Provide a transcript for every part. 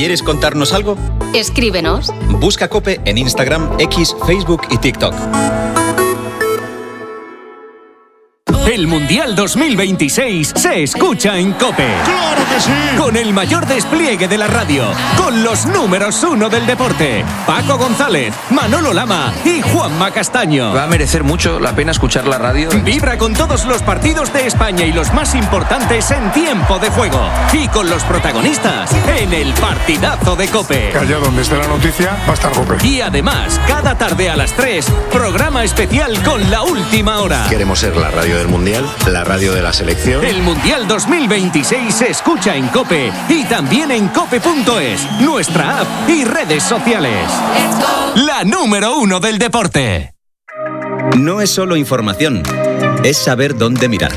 ¿Quieres contarnos algo? Escríbenos. Busca COPE en Instagram, X, Facebook y TikTok. El Mundial 2026 se escucha en COPE. ¡Claro que sí! Con el mayor despliegue de la radio, con los números 1 del deporte, Paco González, Manolo Lama y Juanma Castaño. Va a merecer mucho la pena escuchar la radio. Vibra con todos los partidos de España y los más importantes en tiempo de juego. Y con los protagonistas en el partidazo de COPE. Que allá donde esté la noticia va a estar COPE. Y además, cada tarde a las 3, programa especial con la última hora. Queremos ser la radio del Mundial, la radio de la selección. El Mundial 2026 se escucha en COPE y también en cope.es, nuestra app y redes sociales. La número 1 del deporte. No es solo información, es saber dónde mirar.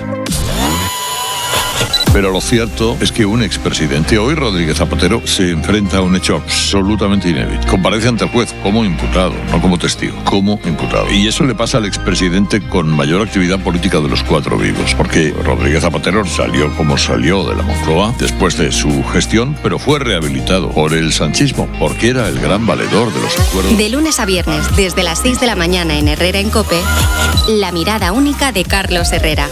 Pero lo cierto es que un expresidente, hoy Rodríguez Zapatero, se enfrenta a un hecho absolutamente inédito. Comparece ante el juez como imputado, no como testigo, como imputado. Y eso le pasa al expresidente con mayor actividad política de los cuatro vivos, porque Rodríguez Zapatero salió como salió de la Moncloa después de su gestión, pero fue rehabilitado por el sanchismo, porque era el gran valedor de los acuerdos. De lunes a viernes, desde las 6 de la mañana en Herrera en COPE, la mirada única de Carlos Herrera.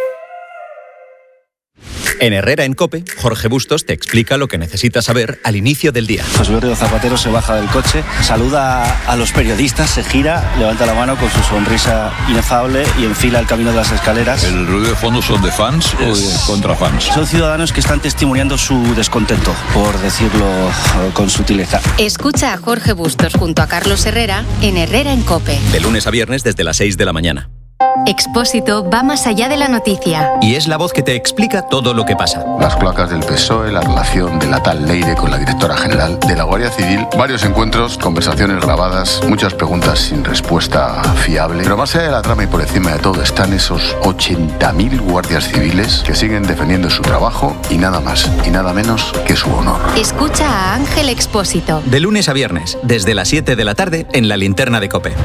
En Herrera en COPE, Jorge Bustos te explica lo que necesitas saber al inicio del día. José Rodríguez Zapatero se baja del coche, saluda a los periodistas, se gira, levanta la mano con su sonrisa inefable y enfila el camino de las escaleras. ¿El ruido de fondo son de fans o contra fans? Son ciudadanos que están testimoniando su descontento, por decirlo con sutileza. Escucha a Jorge Bustos junto a Carlos Herrera en Herrera en COPE. De lunes a viernes desde las 6 de la mañana. Expósito va más allá de la noticia. Y es la voz que te explica todo lo que pasa. Las cloacas del PSOE, la relación de la tal Leire con la directora general de la Guardia Civil, varios encuentros, conversaciones grabadas, muchas preguntas sin respuesta fiable. Pero más allá de la trama y por encima de todo están esos 80.000 guardias civiles que siguen defendiendo su trabajo y nada más y nada menos que su honor. Escucha a Ángel Expósito. De lunes a viernes, desde las 7 de la tarde en la linterna de COPE.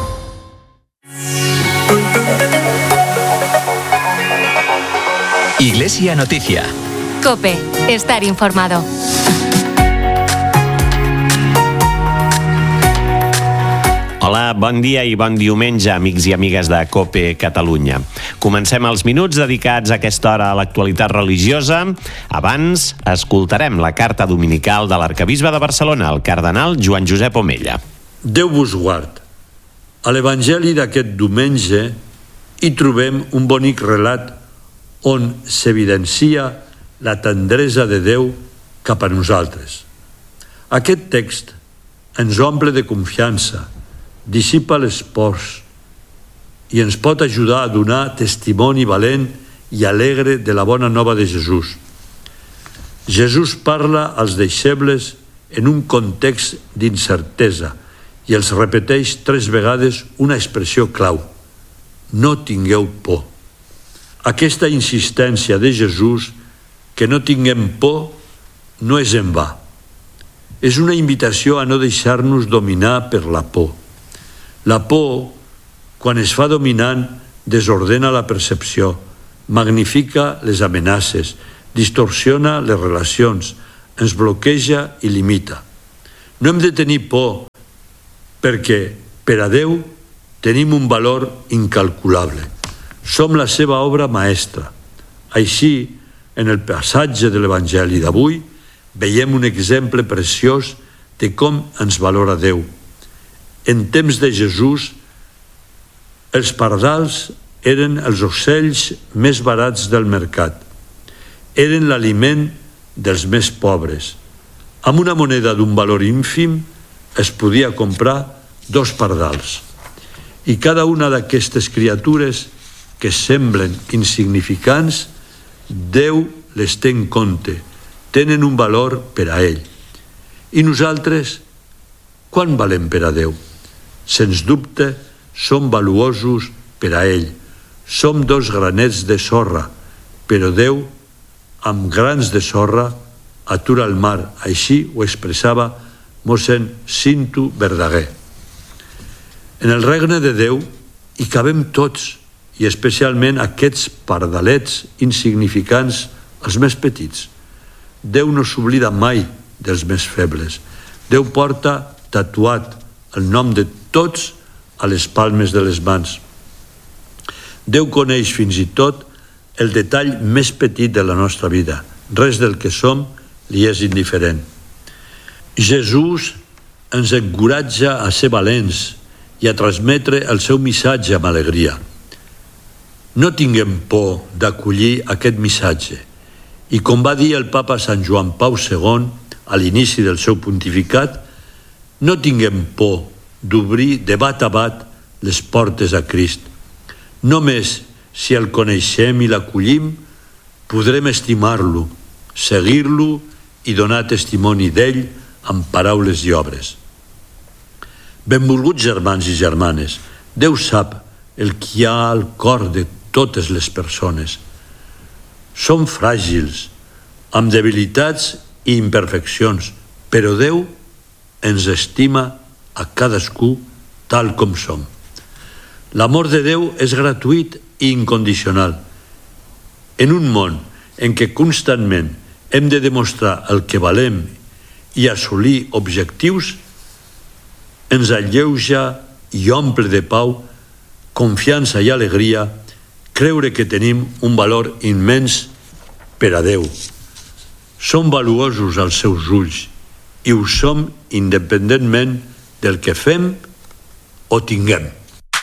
Iglesia Noticia. COPE. Estar informado. Hola, bon dia i bon diumenge, amics i amigues de COPE Catalunya. Comencem els minuts dedicats a aquesta hora a l'actualitat religiosa. Abans, escoltarem la carta dominical de l'arcabisbe de Barcelona, el cardenal Joan Josep Omella. Déu vos guard. A l'Evangeli d'aquest diumenge hi trobem un bonic relat on s'evidencia la tendresa de Déu cap a nosaltres. Aquest text ens omple de confiança, dissipa les pors i ens pot ajudar a donar testimoni valent i alegre de la bona nova de Jesús. Jesús parla als deixebles en un context d'incertesa i els repeteix 3 vegades una expressió clau: no tingueu por. Aquesta insistència de Jesús que no tinguem por no és en va. És una invitació a no deixar-nos dominar per la por. La por, quan es fa dominant, desordena la percepció, magnifica les amenaces, distorsiona les relacions, ens bloqueja i limita. No hem de tenir por perquè, per a Déu, tenim un valor incalculable. Som la seva obra maestra. Així, en el passatge de l'Evangeli d'avui, veiem un exemple preciós de com ens valora Déu. En temps de Jesús, els pardals eren els ocells més barats del mercat. Eren l'aliment dels més pobres. Amb una moneda d'un valor ínfim es podia comprar 2 pardals. I cada una d'aquestes criatures que semblen insignificants, Déu les té en compte, tenen un valor per a ell. I nosaltres, quan valem per a Déu? Sens dubte, som valuosos per a ell. Som 2 granets de sorra, però Déu, amb grans de sorra, atura el mar. Així ho expressava mossèn Cinto Verdaguer. En el regne de Déu hi cabem tots, i especialment aquests pardalets insignificants, els més petits. Déu no s'oblida mai dels més febles. Déu porta tatuat el nom de tots a les palmes de les mans. Déu coneix fins i tot el detall més petit de la nostra vida. Res del que som li és indiferent. Jesús ens encoratja a ser valents i a transmetre el seu missatge amb alegria. No tinguem por d'acollir aquest missatge i, com va dir el papa Sant Joan Pau II a l'inici del seu pontificat, no tinguem por d'obrir de bat a bat les portes a Crist. Només si el coneixem i l'acollim, podrem estimar-lo, seguir-lo i donar testimoni d'ell amb paraules i obres. Benvolguts germans i germanes, Déu sap el que hi ha al cor de totes les persones. Som fràgils, amb debilitats i imperfeccions, però Déu ens estima a cadascú tal com som. L'amor de Déu és gratuït i incondicional. En un món en què constantment hem de demostrar el que valem i assolir objectius, ens alleuja i omple de pau, confiança i alegria creure que tenim un valor immens per a Déu. Som valuosos als seus ulls i ho som independentment del que fem o tinguem.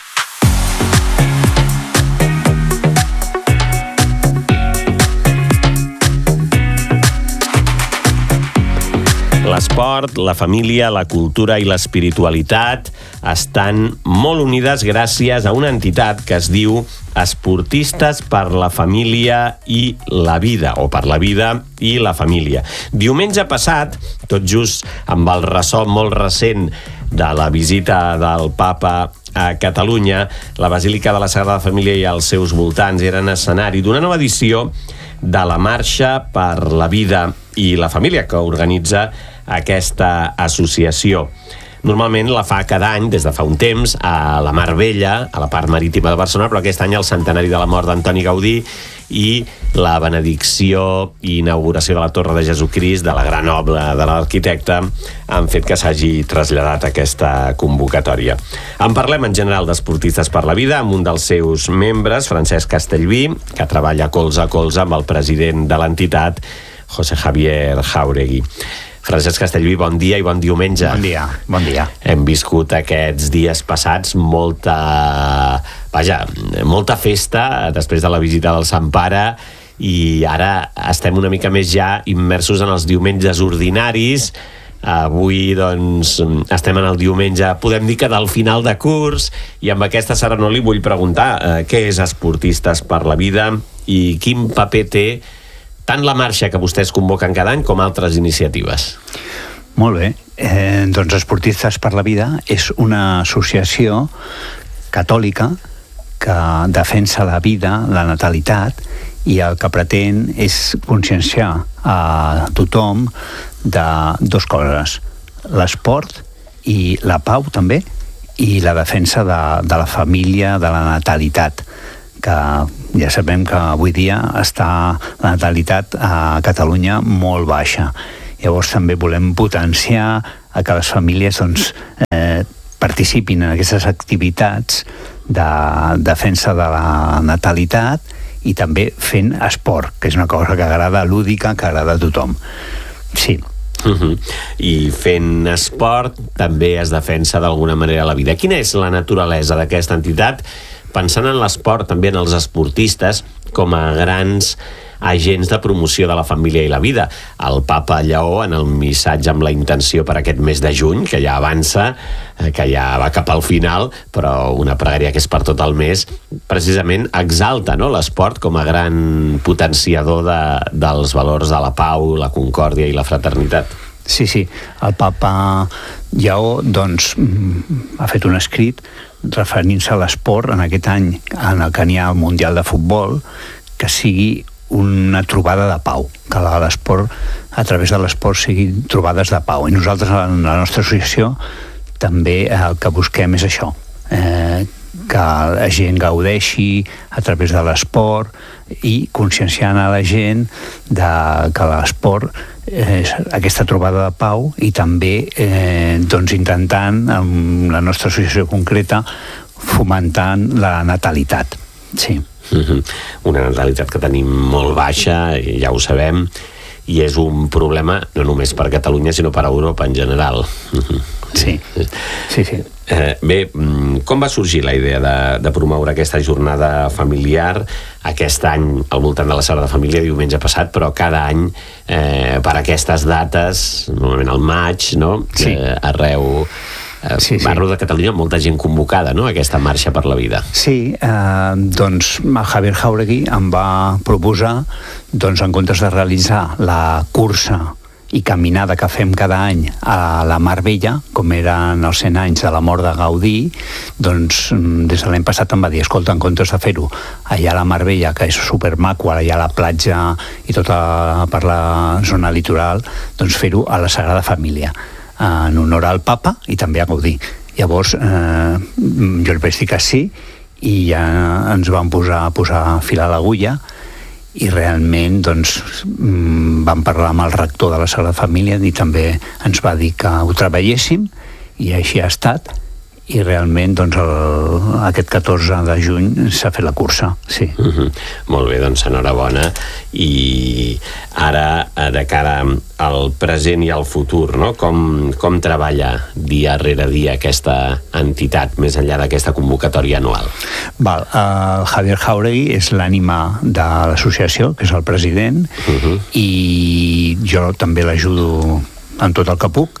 L'esport, la família, la cultura i l'espiritualitat estan molt unides gràcies a una entitat que es diu Esportistes per la Família i la Vida, o per la Vida i la Família. Diumenge passat, tot just amb el ressò molt recent de la visita del papa a Catalunya, la Basílica de la Sagrada Família i els seus voltants eren escenari d'una nova edició de la Marxa per la Vida i la Família, que organitza aquesta associació. Normalment la fa cada any, des de fa un temps, a la Mar Bella, a la part marítima de Barcelona, però aquest any el centenari de la mort d'Antoni Gaudí i la benedicció i inauguració de la Torre de Jesucrist, de la gran obra de l'arquitecte, han fet que s'hagi traslladat aquesta convocatòria. En parlem en general d'Esportistes per la Vida amb un dels seus membres, Francesc Castellví, que treballa colze a colze amb el president de l'entitat, José Javier Jauregui. Francesc Castellví, bon dia i bon diumenge. Bon dia, bon dia. Hem viscut aquests dies passats molta festa després de la visita del Sant Pare i ara estem una mica més ja immersos en els diumenges ordinaris. Avui, doncs, estem en el diumenge, podem dir que del final de curs, i amb aquesta serenor li vull preguntar què és Esportistes per la Vida i quin paper té tant la marxa que vostès convoquen cada any com altres iniciatives. Molt bé. Doncs Esportistes per la Vida és una associació catòlica que defensa la vida, la natalitat, i el que pretén és conscienciar a tothom de dues coses: l'esport i la pau també, i la defensa de la família, de la natalitat, que ja sabem que avui dia està la natalitat a Catalunya molt baixa. Llavors també volem potenciar a que les famílies participin en aquestes activitats de defensa de la natalitat i també fent esport, que és una cosa que agrada, lúdica, que agrada a tothom. Sí. I fent esport també es defensa d'alguna manera la vida. Quina és la naturalesa d'aquesta entitat? Pensant en l'esport, també en els esportistes, com a grans agents de promoció de la família i la vida. El papa Lleó, en el missatge amb la intenció per aquest mes de juny, que ja avança, que ja va cap al final, però una pregària que és per tot el mes, precisament exalta, no?, l'esport com a gran potenciador dels valors de la pau, la concòrdia i la fraternitat. Sí, el papa Lleó, doncs, ha fet un escrit referint-se a l'esport en aquest any en el que n'hi ha el Mundial de Futbol, que sigui una trobada de pau, que l'esport, a través de l'esport, siguin trobades de pau. I nosaltres, en la nostra associació, també el que busquem és això, que la gent gaudeixi a través de l'esport i conscienciant a la gent que l'esport és aquesta trobada de pau i també doncs intentant, amb la nostra associació concreta, fomentant la natalitat. Sí. Una natalitat que tenim molt baixa, ja ho sabem, i és un problema no només per Catalunya, sinó per Europa en general. Sí. Bé, com va sorgir la idea de promoure aquesta jornada familiar aquest any al voltant de la Sagrada Família, diumenge passat, però cada any per aquestes dates, normalment al maig, no? Arreu de Catalunya, molta gent convocada, no?, aquesta marxa per la vida. Sí, doncs Javier Jauregui em va proposar, doncs, en comptes de realitzar la cursa i caminada que fem cada any a la Mar Bella, com eren els 100 anys de la mort de Gaudí, doncs des de l'any passat em va dir, escolta, en comptes de fer-ho allà a la Mar Bella, que és supermaco, allà a la platja i tota per la zona litoral, doncs fer-ho a la Sagrada Família, en honor al papa i també a Gaudí. Llavors jo li vaig dir que sí i ja ens vam posar fil a l'agulla i realment doncs vam parlar amb el rector de la Sagrada Família i també ens va dir que ho treballéssim i així ha estat i realment doncs aquest 14 de juny s'ha fet la cursa, sí. Molt bé, doncs enhorabona. I ara, de cara al present i al futur, no? Com treballa dia rere dia aquesta entitat, més enllà d'aquesta convocatòria anual? El Javier Jauregui és l'ànima de l'associació, que és el president, i jo també l'ajudo en tot el que puc,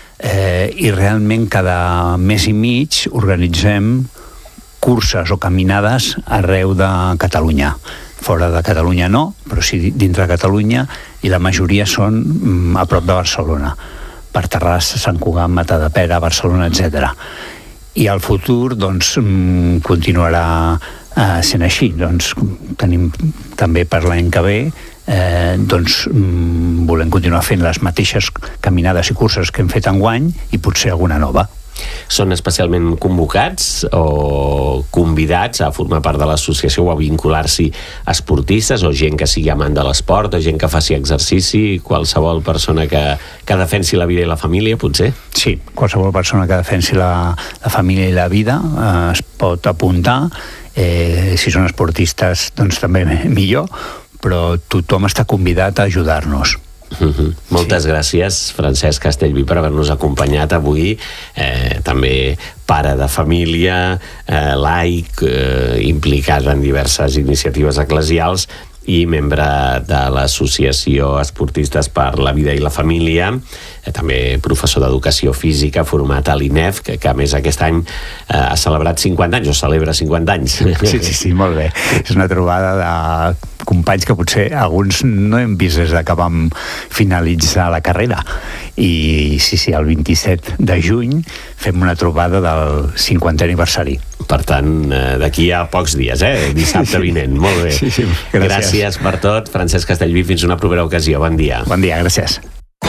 i realment cada mes i mig organitzem curses o caminades arreu de Catalunya. Fora de Catalunya no, però sí dintre de Catalunya, i la majoria són a prop de Barcelona, per Terrassa, Sant Cugat, Matadepera, Barcelona, etc. I al futur doncs continuarà sent així. Doncs tenim també per l'any que ve doncs volem continuar fent les mateixes caminades i curses que hem fet enguany i potser alguna nova. Són especialment convocats o convidats a formar part de l'associació o a vincular-s'hi esportistes o gent que sigui amant de l'esport o gent que faci exercici, qualsevol persona que defensi la vida i la família, potser? Sí, qualsevol persona que defensi la família i la vida es pot apuntar. Si són esportistes, doncs també millor, però tothom està convidat a ajudar-nos. Moltes gràcies, Francesc Castellví, per haver-nos acompanyat avui, també pare de família, laic, implicat en diverses iniciatives eclesials i membre de l'Associació Esportistes per la Vida i la Família, també professor d'Educació Física format a l'INEF, que a més aquest any ha celebrat 50 anys, o celebra 50 anys. Sí, molt bé. És una trobada de companys que potser alguns no hem vist des que vam finalitzar la carrera. I sí, el 27 de juny fem una trobada del 50è aniversari. Per tant, d'aquí a pocs dies, dissabte vinent. Molt bé. Sí, gràcies per tot, Francesc Castellví. Fins una propera ocasió. Bon dia. Bon dia, gràcies.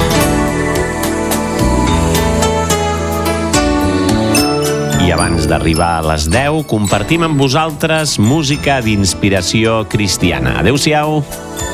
I abans d'arribar a les 10, compartim amb vosaltres música d'inspiració cristiana. Adéu-siau.